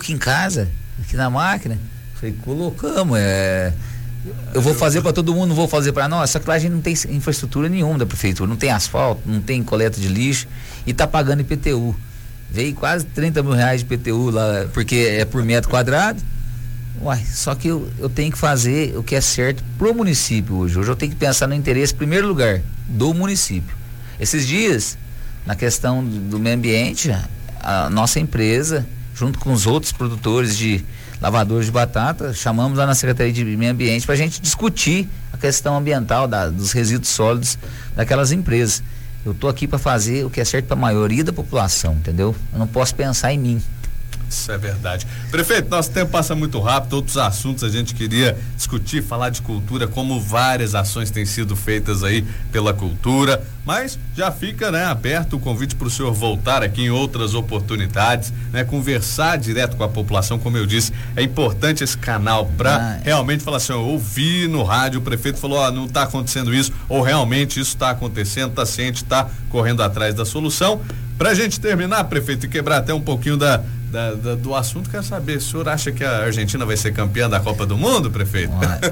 aqui em casa, aqui na máquina. Falei, colocamos, eu vou fazer para todo mundo, não vou fazer para nós. Só que lá a gente não tem infraestrutura nenhuma da prefeitura, não tem asfalto, não tem coleta de lixo e tá pagando IPTU. Veio quase 30 mil reais de IPTU lá, porque é por metro quadrado. Uai, só que eu tenho que fazer o que é certo pro município hoje. Hoje eu tenho que pensar no interesse, em primeiro lugar, do município. Esses dias, na questão do meio ambiente, a nossa empresa, junto com os outros produtores de lavadores de batata, chamamos lá na Secretaria de Meio Ambiente para a gente discutir a questão ambiental dos resíduos sólidos daquelas empresas. Eu tô aqui para fazer o que é certo para a maioria da população, entendeu? Eu não posso pensar em mim. Isso é verdade. Prefeito, nosso tempo passa muito rápido, outros assuntos a gente queria discutir, falar de cultura, como várias ações têm sido feitas aí pela cultura, mas já fica, né, aberto o convite para o senhor voltar aqui em outras oportunidades, né, conversar direto com a população. Como eu disse, é importante esse canal para realmente falar assim, eu ouvi no rádio, o prefeito falou, não está acontecendo isso, ou realmente isso está acontecendo, está ciente, está correndo atrás da solução. Pra gente terminar, prefeito, e quebrar até um pouquinho do assunto, quero saber, o senhor acha que a Argentina vai ser campeã da Copa do Mundo, prefeito?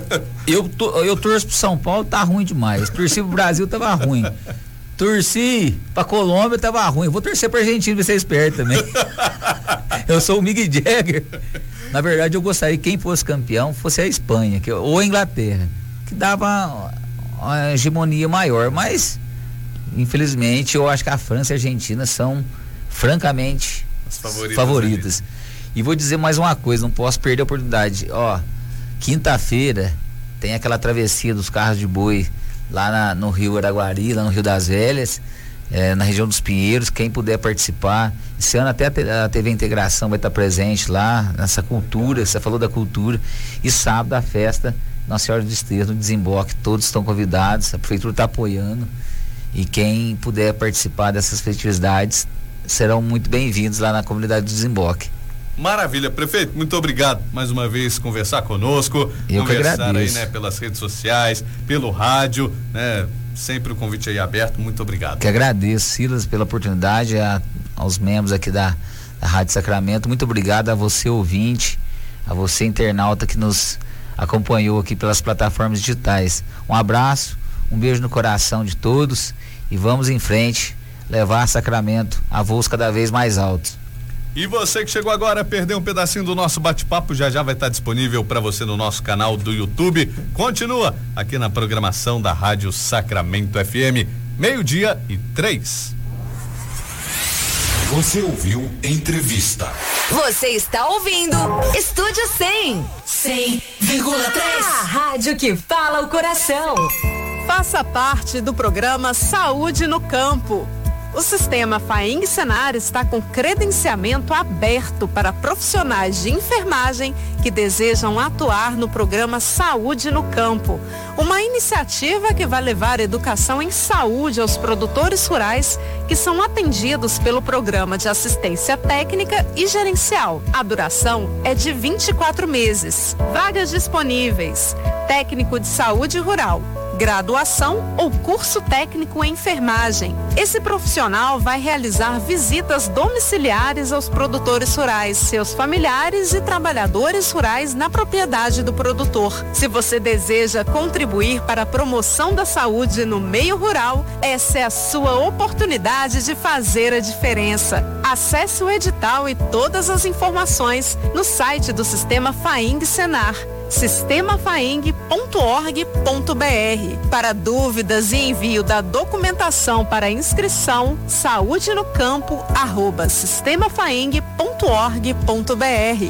Eu torço pro São Paulo, tá ruim demais. Torci pro Brasil, tava ruim. Torci pra Colômbia, tava ruim. Vou torcer pra Argentina, pra ser esperto também. Eu sou o Mick Jagger. Na verdade, eu gostaria que quem fosse campeão fosse a Espanha, ou a Inglaterra, que dava uma hegemonia maior, mas infelizmente eu acho que a França e a Argentina são francamente favoritas. E vou dizer mais uma coisa, não posso perder a oportunidade. Quinta-feira tem aquela travessia dos carros de boi lá no Rio Araguari, lá no Rio das Velhas, na região dos Pinheiros. Quem puder participar, esse ano até a TV Integração vai estar presente lá nessa cultura. Você falou da cultura. E sábado a festa Nossa Senhora do Desterro, no Desemboque, todos estão convidados, a prefeitura está apoiando. E quem puder participar dessas festividades serão muito bem-vindos lá na comunidade do Desemboque. Maravilha, prefeito, muito obrigado mais uma vez conversar conosco. Eu conversar aí, né, pelas redes sociais, pelo rádio, né? Sempre o convite aí aberto, muito obrigado. Que agradeço, Silas, pela oportunidade, aos membros aqui da Rádio Sacramento. Muito obrigado a você, ouvinte, a você, internauta, que nos acompanhou aqui pelas plataformas digitais. Um abraço, um beijo no coração de todos e vamos em frente, levar Sacramento a voos cada vez mais altos. E você que chegou agora, perdeu um pedacinho do nosso bate-papo, já vai estar disponível para você no nosso canal do YouTube. Continua aqui na programação da Rádio Sacramento FM, 12:03. Você ouviu Entrevista. Você está ouvindo Estúdio 100,3. A rádio que fala o coração. Faça parte do programa Saúde no Campo. O sistema FAENG Senar está com credenciamento aberto para profissionais de enfermagem que desejam atuar no programa Saúde no Campo. Uma iniciativa que vai levar educação em saúde aos produtores rurais que são atendidos pelo programa de assistência técnica e gerencial. A duração é de 24 meses. Vagas disponíveis: técnico de saúde rural, graduação ou curso técnico em enfermagem. Esse profissional vai realizar visitas domiciliares aos produtores rurais, seus familiares e trabalhadores rurais na propriedade do produtor. Se você deseja contribuir para a promoção da saúde no meio rural, essa é a sua oportunidade de fazer a diferença. Acesse o edital e todas as informações no site do Sistema FAENG Senar, sistemafaeng.org.br. Para dúvidas e envio da documentação para inscrição, saúdenocampo@sistemafaeng.org.br.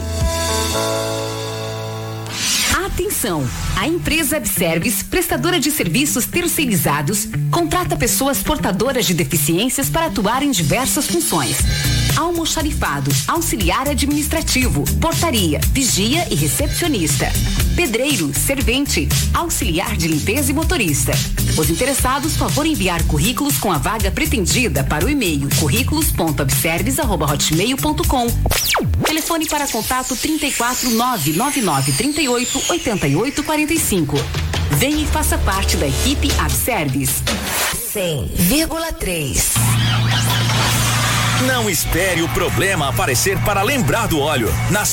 Atenção! A empresa Abservice, prestadora de serviços terceirizados, contrata pessoas portadoras de deficiências para atuar em diversas funções: almoxarifado, auxiliar administrativo, portaria, vigia e recepcionista, pedreiro, servente, auxiliar de limpeza e motorista. Os interessados, favor enviar currículos com a vaga pretendida para o e-mail currículos.abservice@hotmail.com. Telefone para contato 34999388845. Venha e faça parte da equipe Abservice. 100,3. Não espere o problema aparecer para lembrar do óleo. Na